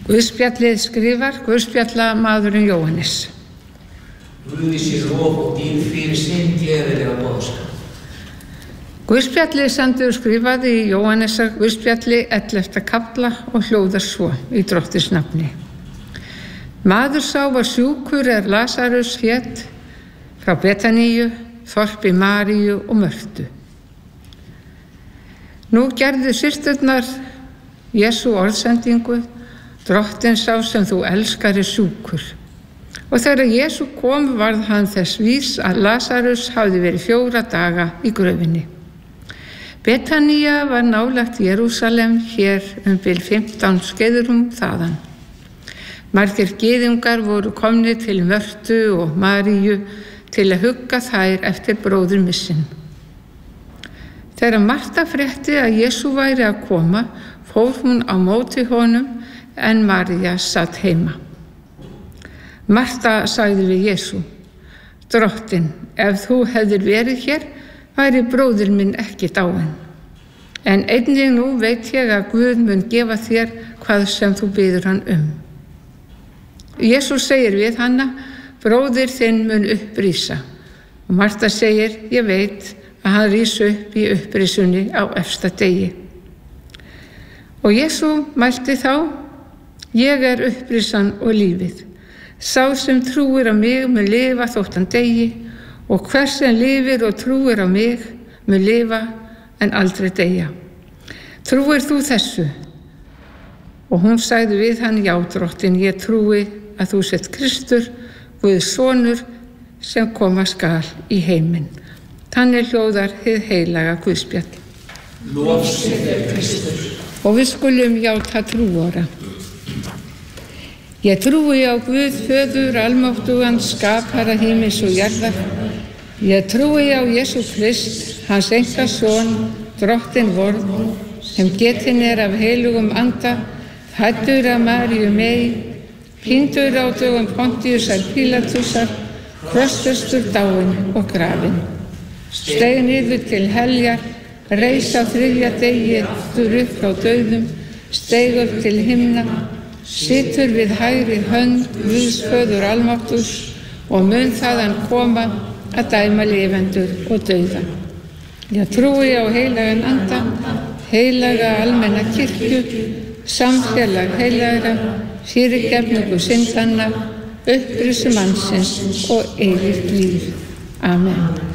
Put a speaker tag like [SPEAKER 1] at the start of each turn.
[SPEAKER 1] Guðspjallið skrifar guðspjallamaðurinn Jóhannes.
[SPEAKER 2] Guði sé lof og dýrð fyrir sinn gleðilega boðskap.
[SPEAKER 1] Guðspjallið sendur skrifaði í Jóhannesar Guðspjalli 11. kafla og hljóðar svo í Drottins nafni. Maður sá var sjúkur Lasarus hét frá Betaníu, þorpi Maríu og Mörtu. Nú gerðu systurnar Jesú orðsendingu, Drottinn sá sem þú elskar sjúkur. Og þegar Jesú kom varð hann þess vís að Lasarus hafði verið 4 daga í gröfinni. Betanía var nálægt Jerúsalem, hér bil 15 skeiðurum þaðan. Margir gyðingar voru komnir til Mörtu og Maríu til að hugga þær eftir bróður missinn. Þegar Marta frétti að Jesú væri að koma, fór hún á móti honum en María satt heima. Marta sagði við Jesú: Drottinn, ef þú hefðir verið hér, væri bróðir minn ekki dáinn. En einnig nú veit ég að Guð mun gefa þér hvað sem þú biður hann Jesú segir við hana: bróðir þinn mun upprísa. Og Marta segir: ég veit að hann rís upp í upprísunni á efsta degi. Og Jesú mælti þá: ég upprísan og lífið. Sá sem trúir á mig mun lifa þótt hann deyi, og hver sem lifir og trúir á mig mun lifa en aldrei deyja. Trúir þú þessu? Og hún sagði við hann: já, Drottinn, ég trúi að þú sért Kristur, Guðs sonur, sem koma skal í heiminn. Þannig hljóðar hið heilaga Guðspjall.
[SPEAKER 2] Lof sé þér, Kristur.
[SPEAKER 1] Og við skulum játa trúara. Ég trúi á Guð föður almáttugan, skapara himins og jarðar. Ég trúi á Jesú Krist, hans einkason, Drottinn vorn, sem getinn af heilugum anda, fæddur af Maríu mey, píndur á dögum Pontíusar Pílatusar, krossfestur, dáinn og grafinn. Steig niður til heljar, reis á 3. degi aftur upp frá dauðum, steig upp til himna, situr við hægri hönd Guðs föður almáttugs og mun þaðan koma að dæma lifendur og dauða. Ég trúi á heilagan anda, heilaga almenna kirkju, samfélag heilagra, fyrirgefningu syndanna, upprísu mannsins og eilíft líf. Amen.